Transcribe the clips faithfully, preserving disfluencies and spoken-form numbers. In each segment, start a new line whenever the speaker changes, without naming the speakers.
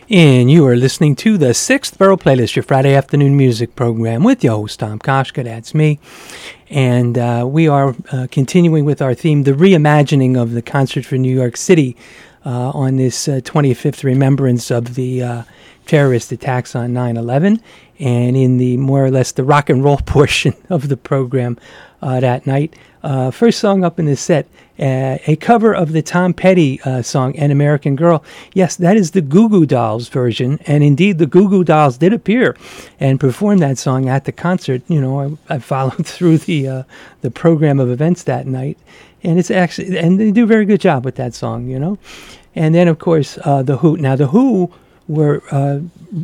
And you are listening to the Sixth Borough Playlist, your Friday afternoon music program with your host, Tom Koshka. That's me. And uh, we are uh, continuing with our theme, the reimagining of the Concert for New York City, uh, on this uh, twenty-fifth remembrance of the uh, terrorist attacks on nine eleven. And in the more or less the rock and roll portion of the program uh, that night, uh, first song up in the set, Uh, a cover of the Tom Petty uh, song, An American Girl. Yes, that is the Goo Goo Dolls version, and indeed the Goo Goo Dolls did appear and perform that song at the concert. You know, I, I followed through the uh, the program of events that night, and it's actually, and they do a very good job with that song, you know. And then, of course, uh, The Who. Now, The Who were uh,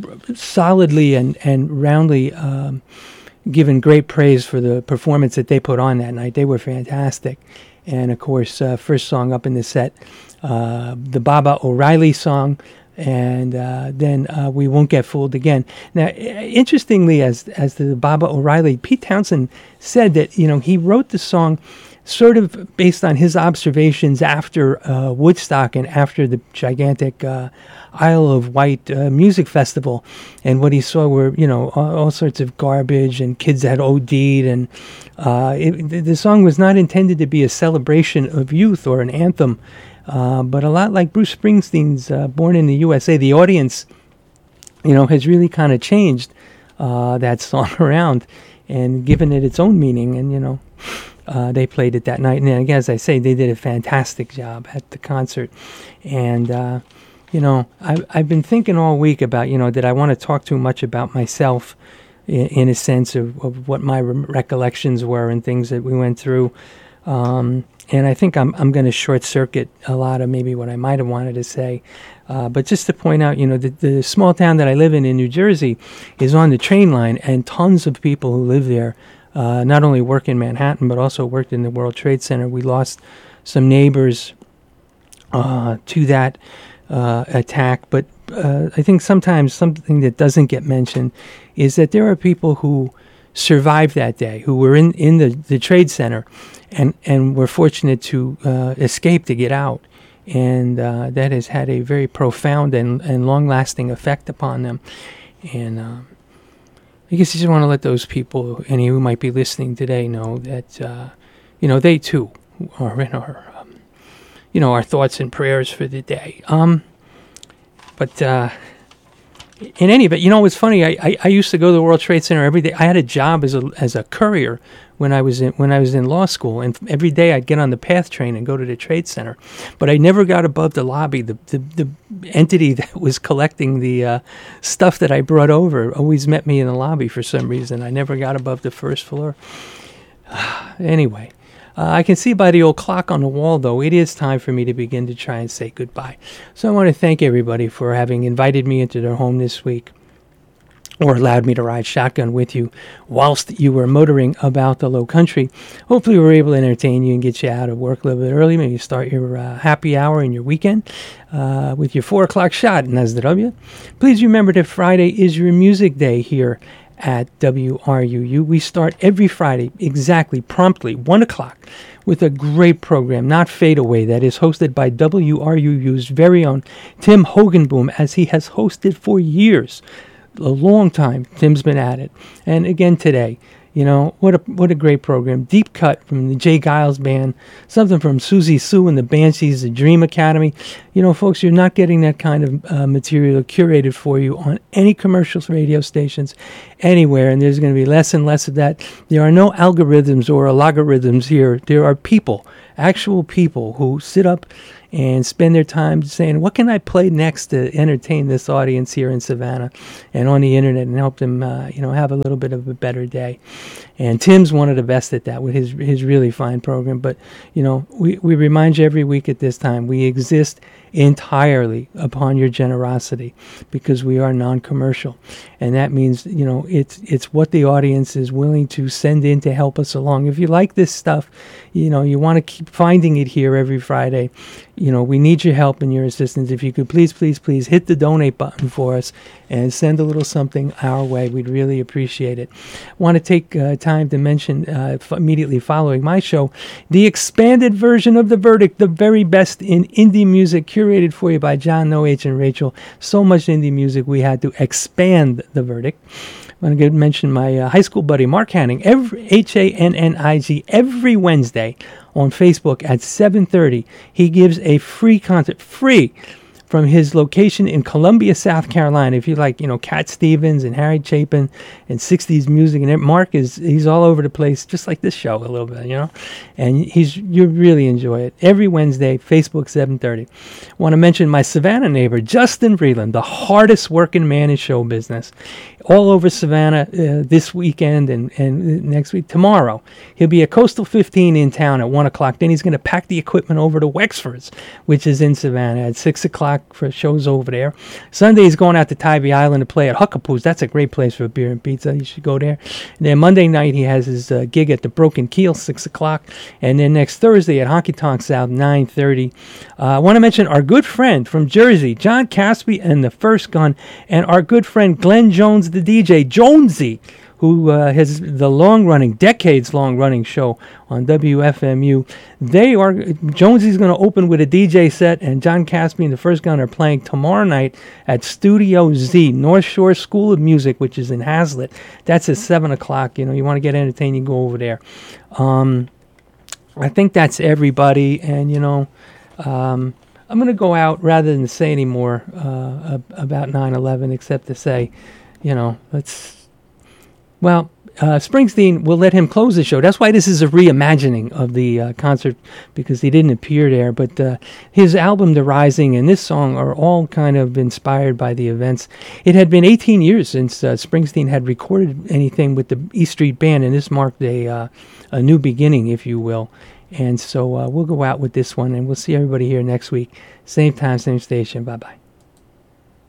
solidly and, and roundly um, given great praise for the performance that they put on that night. They were fantastic. And, of course, uh, first song up in the set, uh, the Baba O'Reilly song, and uh, then uh, We Won't Get Fooled Again. Now, interestingly, as as the Baba O'Reilly, Pete Townsend said that, you know, he wrote the song sort of based on his observations after uh, Woodstock and after the gigantic uh, Isle of Wight uh, music festival, and what he saw were, you know, all, all sorts of garbage and kids that O D'd, and uh, it, the song was not intended to be a celebration of youth or an anthem, uh, but a lot like Bruce Springsteen's uh, Born in the U S A, the audience, you know, has really kind of changed uh, that song around and given it its own meaning, and, you know, Uh, they played it that night. And again, as I say, they did a fantastic job at the concert. And, uh, you know, I, I've been thinking all week about, you know, that I want to talk too much about myself in, in a sense of, of what my re- recollections were and things that we went through. Um, and I think I'm, I'm going to short circuit a lot of maybe what I might have wanted to say. Uh, but just to point out, you know, the, the small town that I live in in New Jersey is on the train line, and tons of people who live there Uh, not only work in Manhattan, but also worked in the World Trade Center. We lost some neighbors uh, to that uh, attack. But uh, I think sometimes something that doesn't get mentioned is that there are people who survived that day, who were in, in the, the Trade Center and, and were fortunate to uh, escape to get out. And uh, that has had a very profound and, and long-lasting effect upon them. And uh, I guess you just want to let those people, any who might be listening today, know that, uh, you know, they too are in our, um, you know, our thoughts and prayers for the day. Um, but uh, in any event, you know, it's funny. I, I, I used to go to the World Trade Center every day. I had a job as a as a courier when I was in when I was in law school, and every day I'd get on the PATH train and go to the Trade Center. But I never got above the lobby. The the, the entity that was collecting the uh, stuff that I brought over always met me in the lobby for some reason. I never got above the first floor. Anyway, uh, I can see by the old clock on the wall, though, it is time for me to begin to try and say goodbye. So I want to thank everybody for having invited me into their home this week, or allowed me to ride shotgun with you whilst you were motoring about the Low Country. Hopefully we were able to entertain you and get you out of work a little bit early. Maybe start your uh, happy hour in your weekend uh, with your four o'clock shot in S W. Please remember that Friday is your music day here at W R U U. We start every Friday exactly, promptly, one o'clock, with a great program, Not Fade Away, that is hosted by W R U U's very own Tim Hogenboom, as he has hosted for years. A long time Tim's been at it. And again today, you know, what a what a great program. Deep cut from the Jay Giles Band, something from Susie Sue and the Banshees, the Dream Academy. You know, folks, you're not getting that kind of uh, material curated for you on any commercial radio stations anywhere, and there's going to be less and less of that. There are no algorithms or logarithms here. There are people, actual people who sit up and spend their time saying, what can I play next to entertain this audience here in Savannah and on the internet and help them, uh, you know, have a little bit of a better day. And Tim's one of the best at that with his his really fine program. But, you know, we, we remind you every week at this time, we exist entirely upon your generosity because we are non-commercial. And that means, you know, it's it's what the audience is willing to send in to help us along. If you like this stuff, you know, you want to keep finding it here every Friday, you know, we need your help and your assistance. If you could please, please, please hit the donate button for us and send a little something our way. We'd really appreciate it. Want to take uh, time to mention uh, f- immediately following my show, the expanded version of The Verdict, the very best in indie music, curated for you by John Noach and Rachel. So much indie music, we had to expand The Verdict. I want to mention my uh, high school buddy, Mark Hanning, every, H A N N I G, every Wednesday on Facebook at seven thirty. He gives a free concert, free, from his location in Columbia, South Carolina. If you like, you know, Cat Stevens and Harry Chapin and sixties music, and Mark is, he's all over the place, just like this show a little bit, you know, and he's, you really enjoy it. Every Wednesday, Facebook, seven thirty. Want to mention my Savannah neighbor, Justin Vreeland, the hardest working man in show business. All over Savannah uh, this weekend and, and next week. Tomorrow, he'll be at Coastal fifteen in town at one o'clock. Then he's going to pack the equipment over to Wexford's, which is in Savannah, at six o'clock for shows over there. Sunday, he's going out to Tybee Island to play at Huckapoo's. That's a great place for beer and pizza. You should go there. And then Monday night, he has his uh, gig at the Broken Keel, six o'clock. And then next Thursday at Honky Tonk South, nine thirty. Uh, I want to mention our good friend from Jersey, John Caspi and the First Gun, and our good friend Glenn Jones, the D J, Jonesy, who uh, has the long-running, decades-long-running show on W F M U. They are, Jonesy's going to open with a D J set, and John Caspi and the First Gun are playing tomorrow night at Studio Z, North Shore School of Music, which is in Hazlitt. That's at seven o'clock. You know, you want to get entertained, you go over there. Um, I think that's everybody, and, you know, um, I'm going to go out rather than say any more uh, about nine eleven, except to say, you know, let's, well, uh, Springsteen will let him close the show. That's why this is a reimagining of the uh, concert, because he didn't appear there. But uh, his album, The Rising, and this song are all kind of inspired by the events. It had been eighteen years since uh, Springsteen had recorded anything with the E Street Band, and this marked a, uh, a new beginning, if you will. And so uh, we'll go out with this one, and we'll see everybody here next week. Same time, same station. Bye-bye.